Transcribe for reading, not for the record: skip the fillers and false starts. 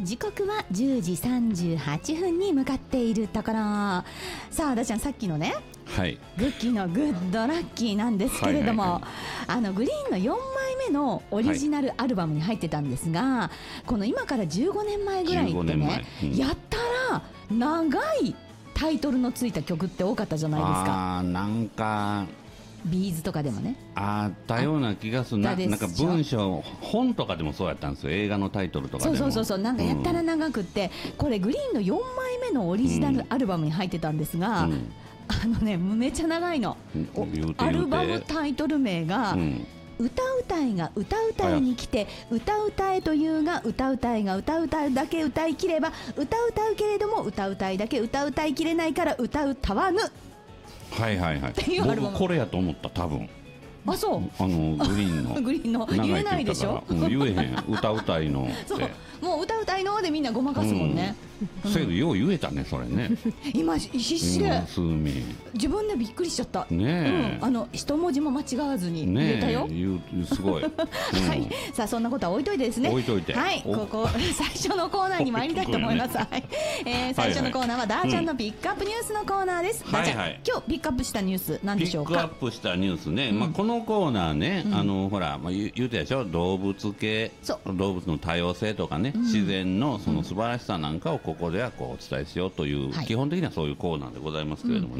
時刻は10時38分に向かっているところ。さあ、あだちゃん、さっきのね、 はい、 グッキーのグッドラッキーなんですけれども、グリーンの4枚目のオリジナルアルバムに入ってたんですが、この今から15年前ぐらいってね、やったら長いタイトルのついた曲って多かったじゃないですか。 なんかビーズとかでもねあったような気がするな。なんか文章、本とかでもそうやったんですよ。映画のタイトルとかでも。 そうなんかやったら長くって、これグリーンの4枚目のオリジナルアルバムに入ってたんですが、めっちゃ長いの。アルバムタイトル名が、歌うたいが歌うたいに来て、歌うたえというが歌うたいが歌うたいだけ歌いきれば、歌うたうけれども歌うたいだけ歌うたいきれないから歌うたわぬ。 僕これやと思った、多分。 あ、そう。 グリーンの言えないでしょ。 言えへん。歌うたいのって。 そう、もう歌うたいのでみんなごまかすもんね。 せやけどよう言えたね、それね。 今必死で自分でびっくりしちゃったね。 一文字も間違わずに言えたよ。 すごい。はい。 さあ、そんなことは置いといてですね。 置いといて。 はい、ここ最初のコーナーに参りたいと思います。最初のコーナーはダーちゃんのピックアップニュースのコーナーです。ダーちゃん、今日ピックアップしたニュース何でしょうか。 ピックアップしたニュースね。このコーナーね、ほら言うてでしょ、動物系、動物の多様性とかね、自然のその素晴らしさなんかをここではこうお伝えしようという、基本的にはそういうコーナーでございますけれどもね。